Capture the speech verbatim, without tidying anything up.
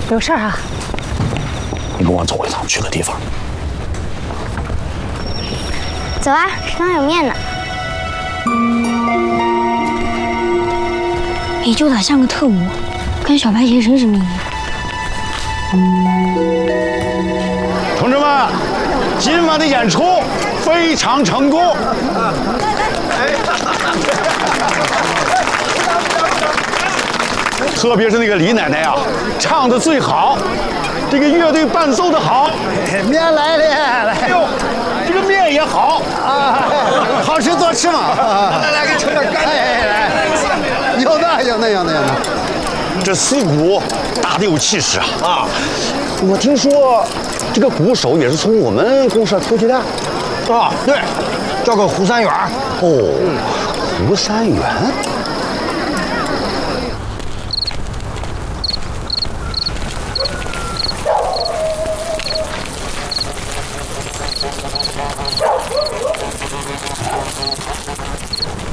有事儿啊？ 你跟我走一趟，去个地方。 走啊，食堂有面呢。 你就咋像个特务，跟小白先生什么一样？ 同志们，今晚的演出非常成功。特别是那个李奶奶啊，唱的最好，这个乐队伴奏的好。 面来了，来， 哎呦，这个面也好啊，好吃多吃嘛。来来，给盛点干的。哎来，有的有的有的有的。 这丝鼓大得有气势啊！啊，我听说这个鼓手也是从我们公社出去的。 啊，对，叫个胡三元。 哦，胡三元。